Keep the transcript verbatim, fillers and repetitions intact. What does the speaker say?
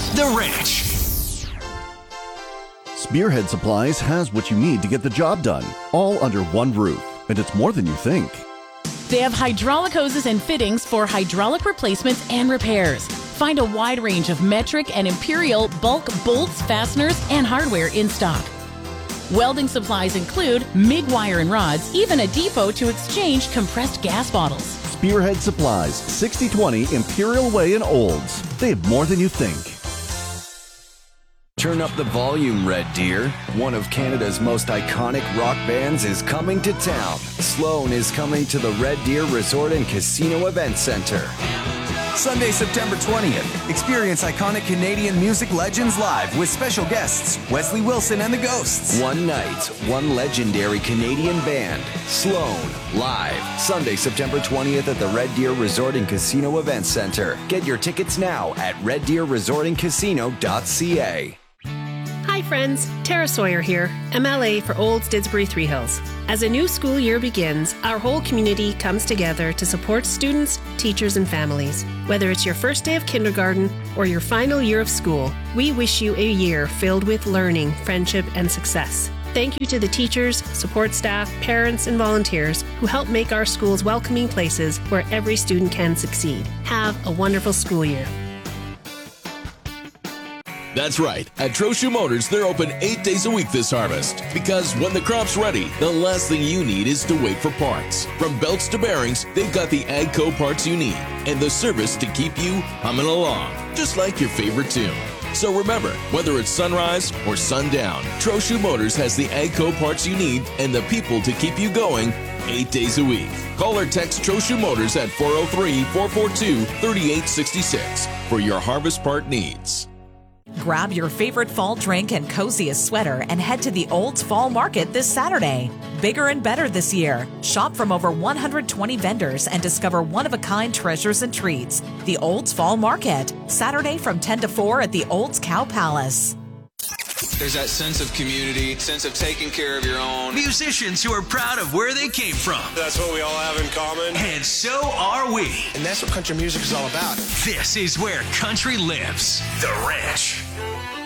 The Ranch. Spearhead Supplies has what you need to get the job done, all under one roof, and it's more than you think. They have hydraulic hoses and fittings for hydraulic replacements and repairs. Find a wide range of metric and imperial bulk bolts, fasteners, and hardware in stock. Welding supplies include MIG wire and rods, even a depot to exchange compressed gas bottles. Spearhead Supplies, sixty twenty Imperial Way in Olds. They have more than you think. Turn up the volume, Red Deer. One of Canada's most iconic rock bands is coming to town. Sloan is coming to the Red Deer Resort and Casino Event Center. Sunday, September twentieth. Experience iconic Canadian music legends live with special guests Wesley Wilson and the Ghosts. One night, one legendary Canadian band. Sloan, live. Sunday, September twentieth at the Red Deer Resort and Casino Event Center. Get your tickets now at red deer resort and casino dot c a. Hi friends, Tara Sawyer here, M L A for Olds Didsbury Three Hills. As a new school year begins, our whole community comes together to support students, teachers, and families. Whether it's your first day of kindergarten or your final year of school, we wish you a year filled with learning, friendship, and success. Thank you to the teachers, support staff, parents, and volunteers who help make our schools welcoming places where every student can succeed. Have a wonderful school year. That's right. At Trochu Motors, they're open eight days a week this harvest. Because when the crop's ready, the last thing you need is to wait for parts. From belts to bearings, they've got the AGCO parts you need and the service to keep you humming along, just like your favorite tune. So remember, whether it's sunrise or sundown, Trochu Motors has the AGCO parts you need and the people to keep you going eight days a week. Call or text Trochu Motors at four oh three, four four two, three eight six six for your harvest part needs. Grab your favorite fall drink and coziest sweater and head to the Olds Fall Market this Saturday. Bigger and better this year. Shop from over one hundred twenty vendors and discover one-of-a-kind treasures and treats. The Olds Fall Market, Saturday from ten to four at the Olds Cow Palace. There's that sense of community, sense of taking care of your own. Musicians who are proud of where they came from. That's what we all have in common. And so are we. And that's what country music is all about. This is where country lives. The Ranch.